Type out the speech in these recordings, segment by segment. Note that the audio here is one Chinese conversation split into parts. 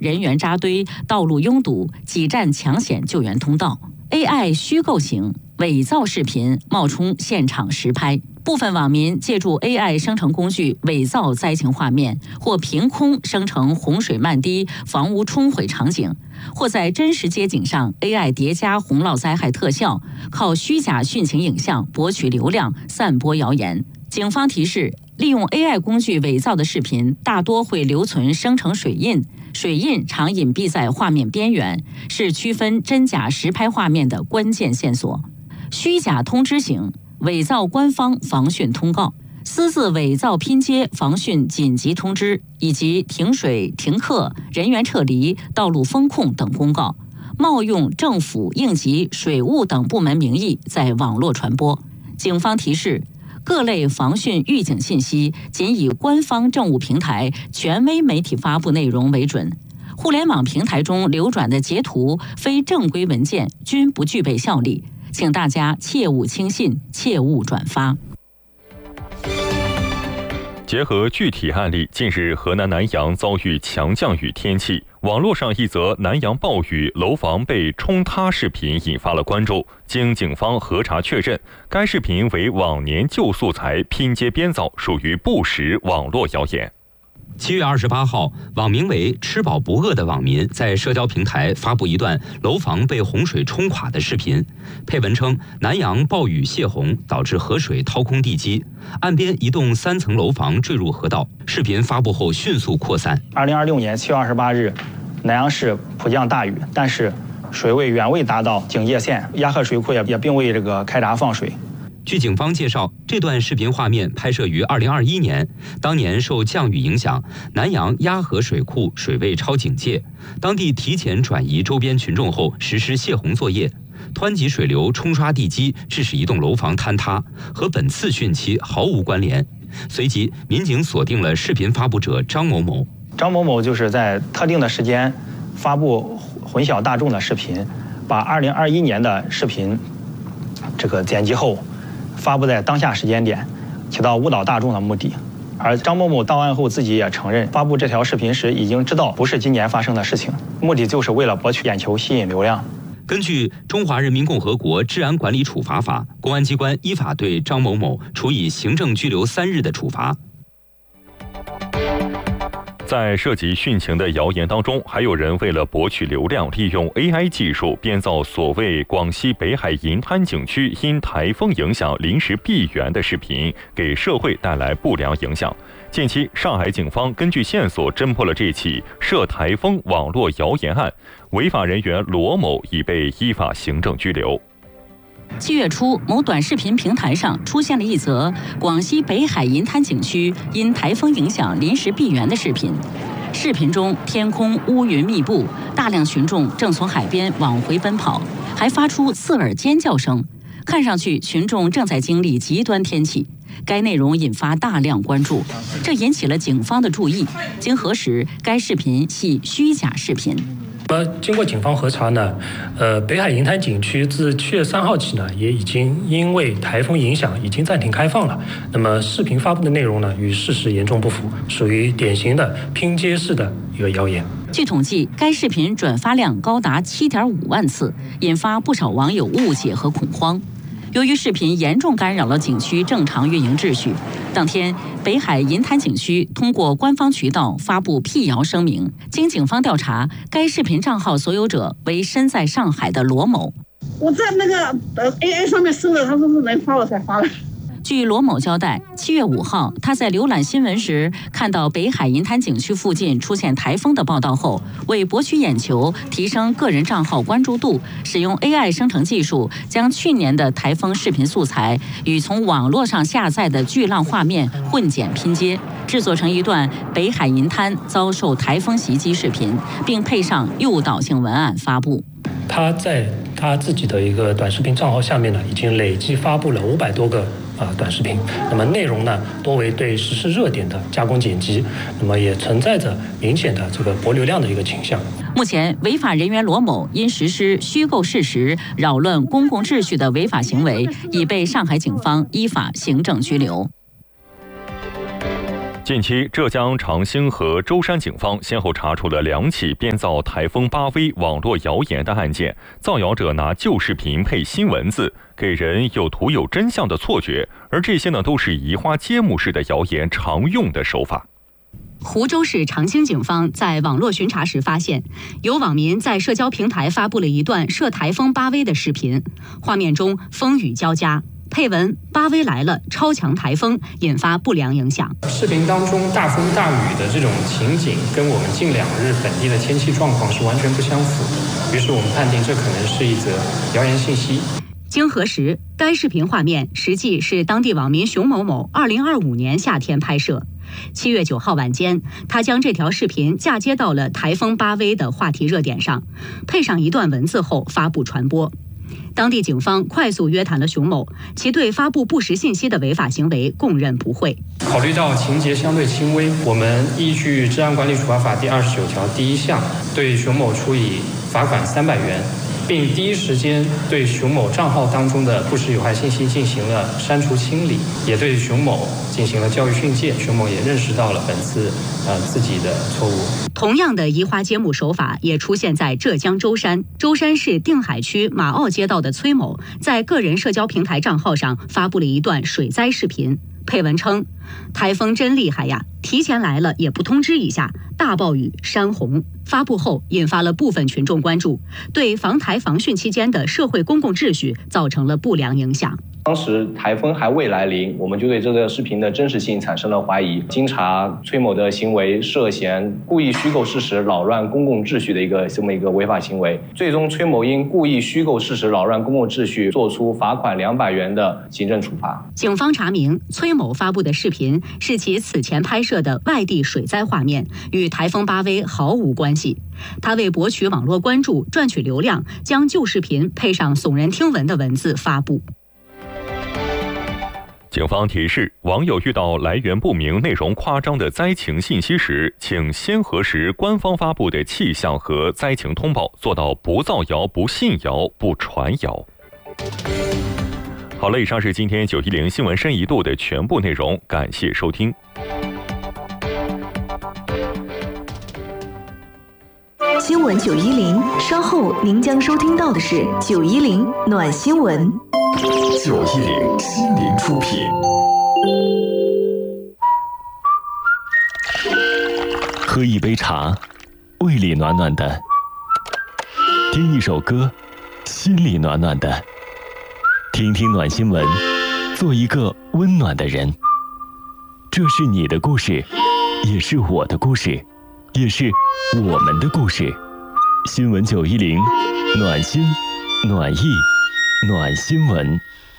人员扎堆、道路拥堵、挤占抢险救援通道。AI 虚构型伪造视频冒充现场实拍，部分网民借助 AI 生成工具伪造灾情画面，或凭空生成洪水漫堤、房屋冲毁场景，或在真实街景上 AI 叠加洪涝灾害特效，靠虚假殉情影像博取流量、散播谣言。警方提示，利用 AI 工具伪造的视频大多会留存生成水印，水印常隐蔽在画面边缘，是区分真假实拍画面的关键线索。虚假通知型伪造官方防汛通告，私自伪造拼接防汛紧急通知以及停水、停课、人员撤离、道路封控等公告，冒用政府、应急、水务等部门名义在网络传播。警方提示，各类防汛预警信息仅以官方政务平台、权威媒体发布内容为准。互联网平台中流转的截图、非正规文件均不具备效力，请大家切勿轻信，切勿转发。 结合具体案例，近日河南南阳遭遇强降雨天气，网络上一则南阳暴雨楼房被冲塌视频引发了关注。经警方核查确认，该视频为往年旧素材拼接编造，属于不实网络谣言。 7月28号，网名为“吃饱不饿”的网民在社交平台发布一段楼房被洪水冲垮的视频，配文称南阳暴雨泄洪导致河水掏空地基，岸边一栋3层楼房坠入河道。视频发布后迅速扩散。 2026年7月28日，南阳市普降大雨，但是水位远未达到警戒线，漾河水库也并未开闸放水。 据警方介绍，这段视频画面拍摄于2021年，当年受降雨影响，南阳漾河水库水位超警戒，当地提前转移周边群众后实施泄洪作业，湍急水流冲刷地基，致使一栋楼房坍塌，和本次汛期毫无关联。随即，民警锁定了视频发布者张某某。 张某某就是在特定的时间发布混淆大众的视频，把2021年的视频剪辑后发布在当下时间点，起到误导大众的目的。而张某某到案后自己也承认，发布这条视频时已经知道不是今年发生的事情，目的就是为了博取眼球、吸引流量。 根据《中华人民共和国治安管理处罚法》，公安机关依法对张某某处以行政拘留3日的处罚。 在涉及汛情的谣言当中，还有人为了博取流量，利用 AI 技术编造所谓广西北海银滩景区因台风影响临时闭园的视频，给社会带来不良影响。近期，上海警方根据线索侦破了这起涉台风网络谣言案，违法人员罗某已被依法行政拘留。 7月初，某短视频平台上出现了一则广西北海银滩景区因台风影响临时闭园的视频。视频中，天空乌云密布，大量群众正从海边往回奔跑，还发出刺耳尖叫声，看上去群众正在经历极端天气。该内容引发大量关注，这引起了警方的注意。经核实，该视频系虚假视频。 经过警方核查呢，北海银滩景区自7月3号起呢，也已经因为台风影响已经暂停开放了。那么视频发布的内容呢，与事实严重不符，属于典型的拼接式的一个谣言。 据统计，该视频转发量高达7.5万次，引发不少网友误解和恐慌。由于视频严重干扰了景区正常运营秩序，当天北海银滩景区通过官方渠道发布辟谣声明。经警方调查，该视频账号所有者为身在上海的罗某。 我在AI 上面搜了，他说是能发我才发的。 据罗某交代，7月5号，他在浏览新闻时看到北海银滩景区附近出现台风的报道后，为博取眼球、提升个人账号关注度，使用 AI 生成技术将去年的台风视频素材与从网络上下载的巨浪画面混剪拼接，制作成一段北海银滩遭受台风袭击视频，并配上诱导性文案发布。 他在他自己的一个短视频账号下面呢，已经累计发布了500多个短视频，那么内容呢多为对时事热点的加工剪辑，那么也存在着明显的博流量的一个倾向。 目前，违法人员罗某因实施虚构事实、扰乱公共秩序的违法行为，已被上海警方依法行政拘留。 近期，浙江长兴和舟山警方先后查处了2起编造台风巴威网络谣言的案件，造谣者拿旧视频配新文字，给人有图有真相的错觉，而这些都是移花接木式的谣言常用的手法。 湖州市长兴警方在网络巡查时发现，有网民在社交平台发布了一段涉台风巴威的视频，画面中风雨交加，配文“巴威来了，超强台风”，引发不良影响。 视频当中大风大雨的这种情景，跟我们近2日本地的天气状况是完全不相符。于是我们判定这可能是一则谣言信息。 经核实，该视频画面实际是当地网民熊某某2025年夏天拍摄。7月9号晚间，他将这条视频嫁接到了台风巴威的话题热点上，配上一段文字后发布传播。当地警方快速约谈了熊某，其对发布不实信息的违法行为供认不讳。 考虑到情节相对轻微，我们依据《治安管理处罚法》第29条第1项，对熊某处以罚款300元，并第一时间对熊某账号当中的不实有害信息进行了删除清理，也对熊某进行了教育训诫。熊某也认识到了本次自己的错误。 同样的移花接木手法也出现在浙江舟山。舟山市定海区马坳街道的崔某，在个人社交平台账号上发布了一段水灾视频，配文称：“台风真厉害呀，提前来了也不通知一下，大暴雨山洪。”发布后引发了部分群众关注，对防台防汛期间的社会公共秩序造成了不良影响。 当时台风还未来临，我们就对这个视频的真实性产生了怀疑。经查，崔某的行为涉嫌故意虚构事实扰乱公共秩序的这么一个违法行为。最终，崔某因故意虚构事实扰乱公共秩序，作出罚款200元的行政处罚。 警方查明，崔某发布的视频是其此前拍摄的外地水灾画面，与台风巴威毫无关系。他为博取网络关注、赚取流量，将旧视频配上耸人听闻的文字发布。 警方提示，网友遇到来源不明、内容夸张的灾情信息时，请先核实官方发布的气象和灾情通报，做到不造谣、不信谣、不传谣。好了，以上是今天910新闻深一度的全部内容，感谢收听。 新闻910，稍后您将收听到的是910暖新闻。 910心灵出品。喝一杯茶，胃里暖暖的；听一首歌，心里暖暖的。听听暖新闻，做一个温暖的人。这是你的故事，也是我的故事，也是我们的故事。新闻910，暖心、暖意、暖新闻。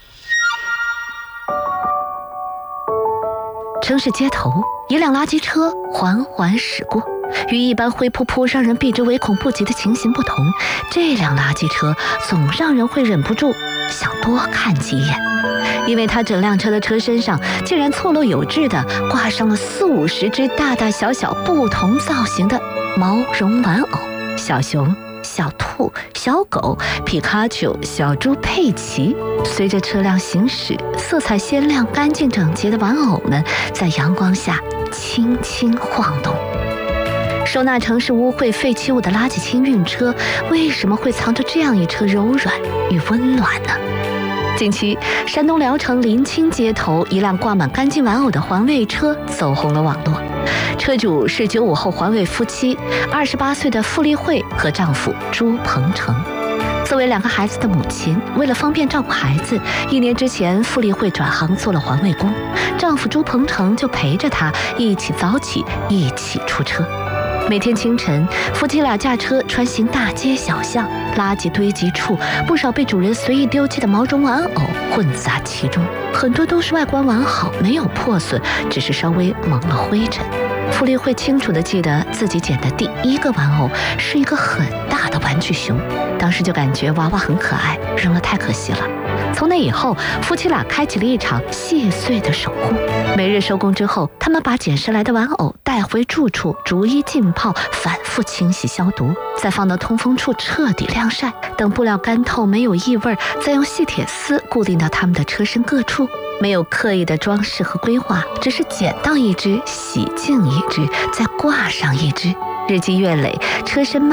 城市街头，一辆垃圾车缓缓驶过，与一般灰扑扑让人避之唯恐不及的情形不同，这辆垃圾车总让人会忍不住想多看几眼，因为它整辆车的车身上竟然错落有致地挂上了40-50只大大小小不同造型的毛绒玩偶，小熊、小兔、小狗、皮卡丘、小猪佩奇。随着车辆行驶，色彩鲜亮、干净整洁的玩偶们在阳光下轻轻晃动。收纳城市污秽废弃物的垃圾清运车，为什么会藏着这样一车柔软与温暖呢？近期，山东聊城临清街头，一辆挂满干净玩偶的环卫车走红了网络。车主是95后环卫夫妻，28岁的付丽慧和丈夫朱鹏程。作为2个孩子的母亲，为了方便照顾孩子，1年之前，付丽慧转行做了环卫工，丈夫朱鹏程就陪着她一起早起，一起出车。每天清晨，夫妻俩驾车穿行大街小巷，垃圾堆积处，不少被主人随意丢弃的毛绒玩偶混杂其中，很多都是外观完好，没有破损，只是稍微蒙了灰尘。付丽慧清楚地记得自己捡的第1个玩偶是一个很大的玩具熊，当时就感觉娃娃很可爱，扔了太可惜了。从那以后，夫妻俩开启了一场细碎的守护。每日收工之后，他们把捡拾来的玩偶带回住处，逐一浸泡，反复清洗消毒，再放到通风处彻底晾晒。等布料干透没有异味，再用细铁丝固定到他们的车身各处。 没有刻意的装饰和规划，只是捡到一只，洗净一只，再挂上一只。日积月累，车身